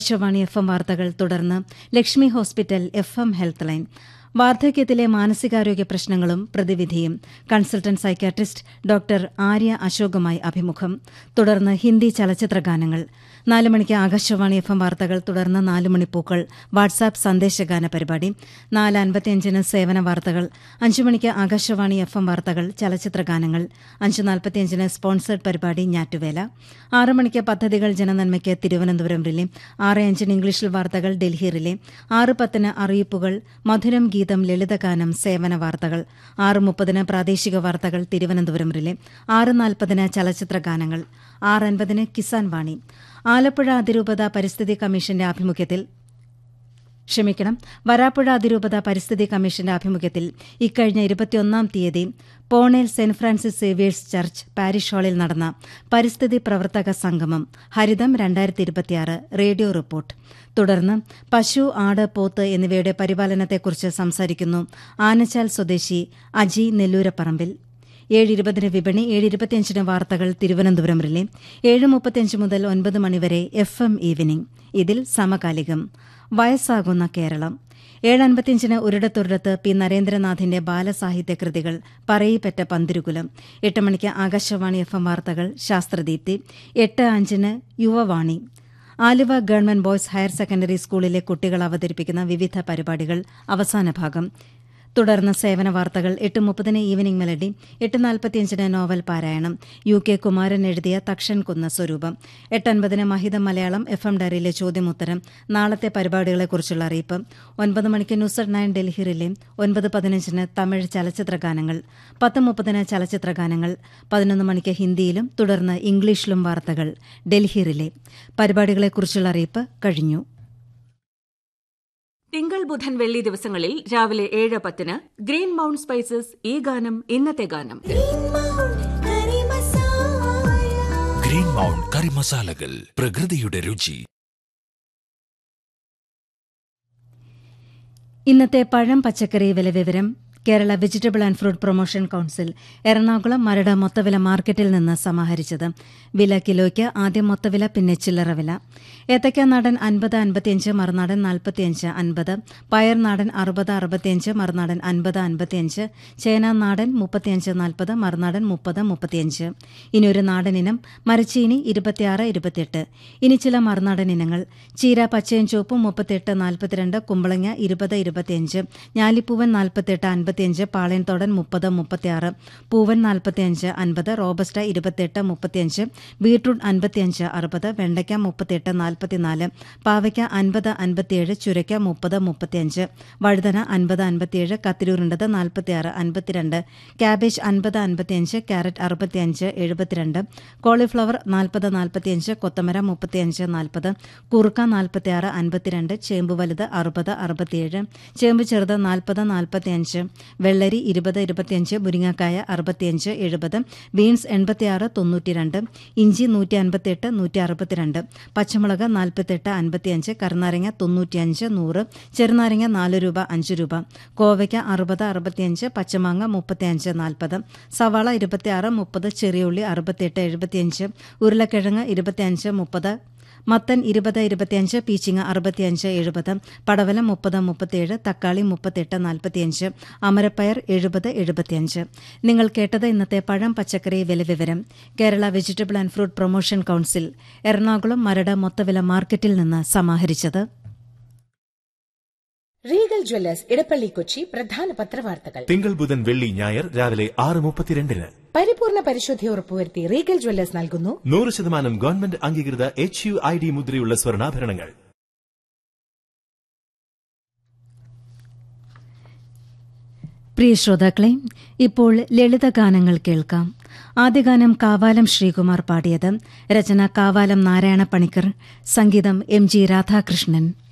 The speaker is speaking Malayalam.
ആകാശവാണി FM വാർത്തകൾ തുടർന്ന് Lakshmi hospital FM health line. വാർദ്ധക്യത്തിലെ മാനസികാരോഗ്യ പ്രശ്നങ്ങളും പ്രതിവിധിയും കൺസൾട്ടന്റ് സൈക്യാട്രിസ്റ്റ് ഡോക്ടർ ആര്യ അശോകുമായി അഭിമുഖം. തുടർന്ന് ഹിന്ദി ചലച്ചിത്ര ഗാനങ്ങൾ. 4 മണിക്ക് ആകാശവാണി FM വാർത്തകൾ തുടർന്ന് 4 മണിപ്പൂക്കൾ വാട്സാപ്പ് സന്ദേശഗാന പരിപാടി. 4:55 സേവന വാർത്തകൾ. 5 മണിക്ക് ആകാശവാണി FM വാർത്തകൾ ചലച്ചിത്ര ഗാനങ്ങൾ. 5:45 സ്പോൺസേഡ് പരിപാടി ഞാറ്റുവേല. 6 മണിക്ക് പദ്ധതികൾ ജനനന്മയ്ക്ക് തിരുവനന്തപുരം റിലേ. 6:05 ഇംഗ്ലീഷിൽ വാർത്തകൾ ഡൽഹി റിലേ. 6:10 അറിയിപ്പുകൾ മധുരം ഗീതം ലളിതഗാനം സേവന വാർത്തകൾ. 6:30 പ്രാദേശിക വാർത്തകൾ തിരുവനന്തപുരം റിലേ. 6:40 ചലച്ചിത്ര ഗാനങ്ങൾ. 6:50 കിസാൻ വാണി. ആലപ്പുഴ അതിരൂപത പരിസ്ഥിതി കമ്മീഷന്റെ ആഭിമുഖ്യത്തിൽ വരാപ്പുഴ അതിരൂപത പരിസ്ഥിതി കമ്മീഷന്റെ ആഭിമുഖ്യത്തിൽ ഇക്കഴിഞ്ഞ 21-ാം തീയതി പോണേൽ saint Francis Xavier's church parish ഹാളിൽ നടന്ന പരിസ്ഥിതി പ്രവർത്തക സംഗമം ഹരിതം 2026 റേഡിയോ റിപ്പോർട്ട്. തുടർന്ന് പശു, ആട്, പോത്ത് എന്നിവയുടെ പരിപാലനത്തെക്കുറിച്ച് സംസാരിക്കുന്നു ആനച്ചാൽ സ്വദേശി അജി നെല്ലൂരപ്പറമ്പിൽ. 7:20 വിപണി. 7:25 വാർത്തകൾ തിരുവനന്തപുരം റിലേ. 7:35 മുതൽ 9 മണിവരെ FM ഈവനിംഗ്. ഇതിൽ സമകാലികം വയസ്സാകുന്ന കേരളം. 7:55 ഒരിടത്തൊരിടത്ത് പി നരേന്ദ്രനാഥിന്റെ ബാലസാഹിത്യ കൃതികൾ പറയിപ്പറ്റ പന്തിരുകുലം. 8 മണിക്ക് ആകാശവാണി FM വാർത്തകൾ ശാസ്ത്രദീപ്തി. 8:05 Yuvavani. Aluva government boys higher secondary സ്കൂളിലെ കുട്ടികൾ അവതരിപ്പിക്കുന്ന വിവിധ പരിപാടികൾ അവസാന ഭാഗം. തുടർന്ന് സേവന വാർത്തകൾ. 8:30 ഈവനിംഗ് മെലഡി. 8:45 നോവൽ പാരായണം. UK കുമാരൻ എഴുതിയ തക്ഷൻ കുന്ന സ്വരൂപം. 8:50 മഹിതം മലയാളം FM ഡയറിയിലെ ചോദ്യമുത്തരം. നാളത്തെ പരിപാടികളെക്കുറിച്ചുള്ള അറിയിപ്പ്. 9 മണിക്ക് news at 9 Delhi relay. 9:15 Tamil ചലച്ചിത്ര ഗാനങ്ങൾ. 10:30 ചലച്ചിത്ര ഗാനങ്ങൾ. 11 മണിക്ക് ഹിന്ദിയിലും തുടർന്ന് ഇംഗ്ലീഷിലും വാർത്തകൾ ഡൽഹി റിലേ. പരിപാടികളെക്കുറിച്ചുള്ള അറിയിപ്പ് കഴിഞ്ഞു. തിങ്കൾ, ബുധൻ, വെള്ളി ദിവസങ്ങളിൽ രാവിലെ 7:10 ഗ്രീൻ മൗണ്ട് സ്പൈസസ് ഈ ഗാനം ഇന്നത്തെ ഗാനം. ഗ്രീൻ മൗണ്ട് കറി മസാലകൾ, പ്രകൃതിയുടെ രുചി. ഇന്നത്തെ പഴം പച്ചക്കറി വില വിവരം. Kerala vegetable and fruit promotion council Ernakulam Maradu മൊത്തവില മാർക്കറ്റിൽ നിന്ന് സമാഹരിച്ചത്. വില കിലോയ്ക്ക് ആദ്യം മൊത്തവില, പിന്നെ ചില്ലറ വില. ഏത്തയ്ക്ക നാടൻ 50-55, മറുനാടൻ 45-50, പയർ നാടൻ 60-65, മറുനാടൻ 50-55, ചേന നാടൻ 35-40, മറുനാടൻ 30-35. ഇനി ഒരു നാടൻ ഇനം മരച്ചീനി 26-28. ഇനി ചില മറുനാടൻ ഇനങ്ങൾ. ചീര പച്ചയും ചുവപ്പും 38-42, കുമ്പളങ്ങ 20-25, ഞാലിപ്പൂവൻ 48-55, പാളയംതോടൻ 30-36, പൂവൻ 45-50, റോബസ്റ്റ 28-35, ബീട്രൂട്ട് 55-60, വെണ്ടയ്ക്ക 38-44, പാവയ്ക്ക 50-57, ചുരയ്ക്ക 30-35, വഴുതന 50-57, കത്തിരൂരുണ്ടത് 46-52, ക്യാബേജ് 50-55, ക്യാരറ്റ് 65-72, കോളിഫ്ലവർ 40-45, കൊത്തമര 35-40, കുറുക്ക 46-52, ചേമ്പ് വലുത് 60-67, ചേമ്പ് ചെറുത് 40-45, വെള്ളരി 20-25, മുരിങ്ങക്കായ 65-70, ബീൻസ് 86-92, ഇഞ്ചി 158-162, പച്ചമുളക് 48-55, കറുനാരങ്ങ 95-100, ചെറുനാരങ്ങ 4 രൂപ 5 രൂപ, കോവയ്ക്ക 60-65, പച്ചമാങ്ങ 35-40, സവാള 26-30, ചെറിയുള്ളി 68-75, ഉരുളക്കിഴങ്ങ് 25-30, മത്തൻ 20-25, പീച്ചിങ്ങ 65-70, പടവലം 30-37, തക്കാളി 38-45, അമരപ്പയർ 70-75. നിങ്ങൾ കേട്ടത് ഇന്നത്തെ പഴം പച്ചക്കറി വില വിവരം. Kerala vegetable and fruit promotion council Ernakulam Maradu മൊത്തവില മാർക്കറ്റിൽ നിന്ന് സമാഹരിച്ചത്. റീഗൽ ജ്വല്ലേഴ്സ് ഇടപ്പള്ളി കൊച്ചി പ്രധാന പത്രവാർത്തകൾ. തിങ്കൾ, ബുധൻ, വെള്ളി, ഞായർ രാവിലെ 6:32. പരിപൂർണ പരിശുദ്ധി ഉറപ്പുവരുത്തി റീഗൽ ജ്വല്ലേഴ്സ് നൽകുന്നു 100% ഗവൺമെന്റ് അംഗീകൃത HUID മുദ്രയുള്ള സ്വർണ്ണാഭരണങ്ങൾ. പ്രിയ ശ്രോതാക്കളെ, ഇപ്പോൾ ലളിതഗാനങ്ങൾ കേൾക്കാം. ആദ്യഗാനം കാവാലം ശ്രീകുമാർ പാടിയത്. രചന കാവാലം നാരായണ പണിക്കർ, സംഗീതം MG രാധാകൃഷ്ണൻ.